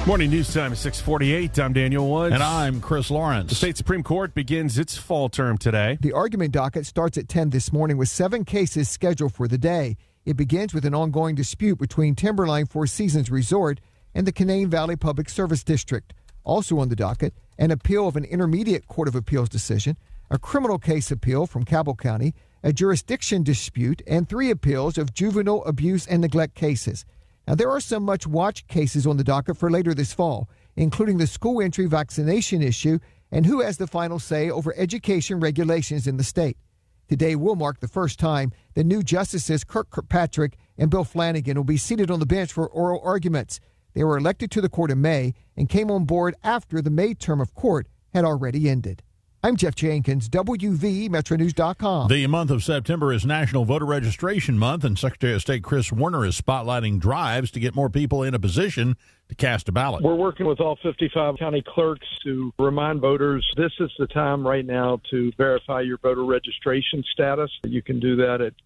Morning news time is 6:48. I'm Daniel Woods. And I'm Chris Lawrence. The state Supreme Court begins its fall term today. The argument docket starts at 10 this morning with 7 cases scheduled for the day. It begins with an ongoing dispute between Timberline Four Seasons Resort and the Canaan Valley Public Service District. Also on the docket, an appeal of an intermediate court of appeals decision, a criminal case appeal from Cabell County, a jurisdiction dispute, and 3 appeals of juvenile abuse and neglect cases. Now, there are some much-watched cases on the docket for later this fall, including the school entry vaccination issue and who has the final say over education regulations in the state. Today will mark the first time the new Justices Kirkpatrick and Bill Flanagan will be seated on the bench for oral arguments. They were elected to the court in May and came on board after the May term of court had already ended. I'm Jeff Jenkins, WVMetroNews.com. The month of September is National Voter Registration Month, and Secretary of State Chris Warner is spotlighting drives to get more people in a position to cast a ballot. We're working with all 55 county clerks to remind voters this is the time right now to verify your voter registration status. You can do that at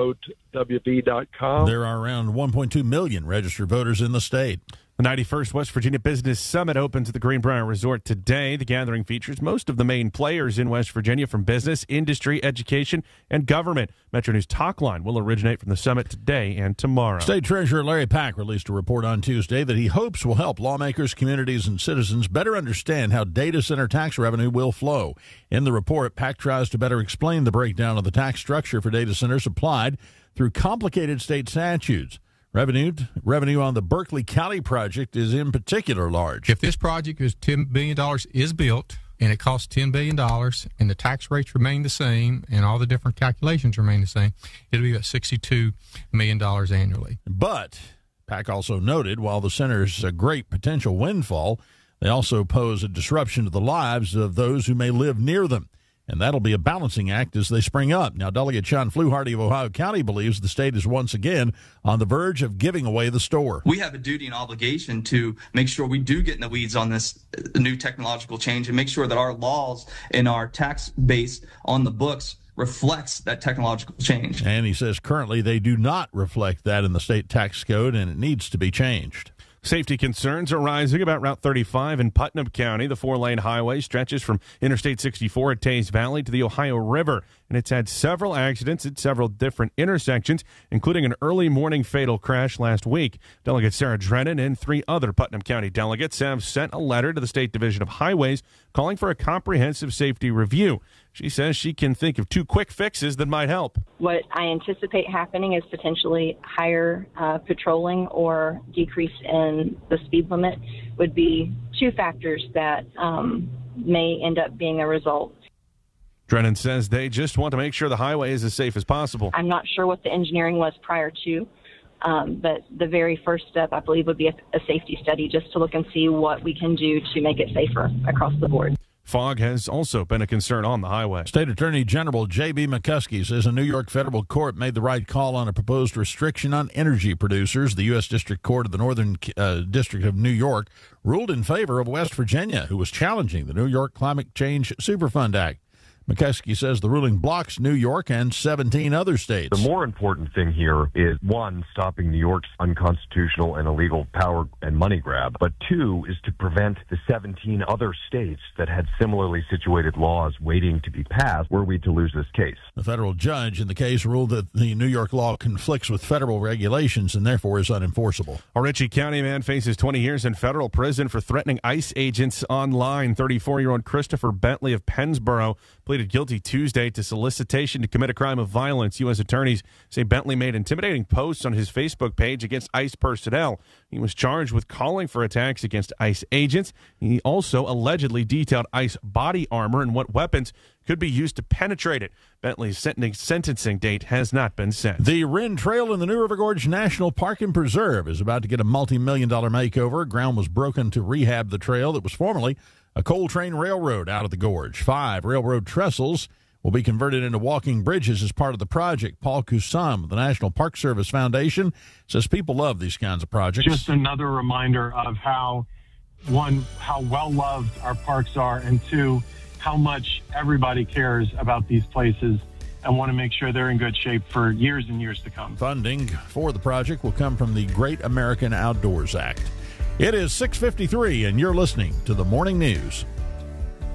govotewv.com. There are around 1.2 million registered voters in the state. The 91st West Virginia Business Summit opens at the Greenbrier Resort today. The gathering features most of the main players in West Virginia from business, industry, education, and government. Metro News Talkline will originate from the summit today and tomorrow. State Treasurer Larry Pack released a report on Tuesday that he hopes will help lawmakers, communities, and citizens better understand how data center tax revenue will flow. In the report, Pack tries to better explain the breakdown of the tax structure for data centers applied through complicated state statutes. Revenue on the Berkeley County project is in particular large. If this project is $10 billion is built and it costs $10 billion and the tax rates remain the same and all the different calculations remain the same, it'll be about $62 million annually. But Pack also noted while the center's a great potential windfall, they also pose a disruption to the lives of those who may live near them. And that'll be a balancing act as they spring up. Now, Delegate Sean Fluharty of Ohio County believes the state is once again on the verge of giving away the store. We have a duty and obligation to make sure we do get in the weeds on this new technological change and make sure that our laws and our tax base on the books reflects that technological change. And he says currently they do not reflect that in the state tax code, and it needs to be changed. Safety concerns are rising about Route 35 in Putnam County. The 4-lane highway stretches from Interstate 64 at Tays Valley to the Ohio River, and it's had several accidents at several different intersections, including an early morning fatal crash last week. Delegate Sarah Drennan and 3 other Putnam County delegates have sent a letter to the State Division of Highways calling for a comprehensive safety review. She says she can think of 2 quick fixes that might help. What I anticipate happening is potentially higher patrolling or decrease in the speed limit would be 2 factors that may end up being a result. Drennan says they just want to make sure the highway is as safe as possible. I'm not sure what the engineering was prior to, but the very first step, I believe, would be a safety study just to look and see what we can do to make it safer across the board. Fog has also been a concern on the highway. State Attorney General J.B. McCuskey says a New York federal court made the right call on a proposed restriction on energy producers. The U.S. District Court of the Northern District of New York ruled in favor of West Virginia, who was challenging the New York Climate Change Superfund Act. McCuskey says the ruling blocks New York and 17 other states. The more important thing here is, 1, stopping New York's unconstitutional and illegal power and money grab, but 2 is to prevent the 17 other states that had similarly situated laws waiting to be passed were we to lose this case. The federal judge in the case ruled that the New York law conflicts with federal regulations and therefore is unenforceable. A Ritchie County man faces 20 years in federal prison for threatening ICE agents online. 34-year-old Christopher Bentley of Pennsboro pleaded guilty Tuesday to solicitation to commit a crime of violence. U.S. attorneys say Bentley made intimidating posts on his Facebook page against ICE personnel. He was charged with calling for attacks against ICE agents. He also allegedly detailed ICE body armor and what weapons could be used to penetrate it. Bentley's sentencing date has not been set. The Wren Trail in the New River Gorge National Park and Preserve is about to get a multi-million-dollar makeover. Ground was broken to rehab the trail that was formerly a coal train railroad out of the gorge. 5 railroad trestles will be converted into walking bridges as part of the project. Paul Kusam of the National Park Service Foundation says people love these kinds of projects. Just another reminder of how, 1, how well-loved our parks are, and 2, how much everybody cares about these places and want to make sure they're in good shape for years and years to come. Funding for the project will come from the Great American Outdoors Act. It is 6:53, and you're listening to the Morning News.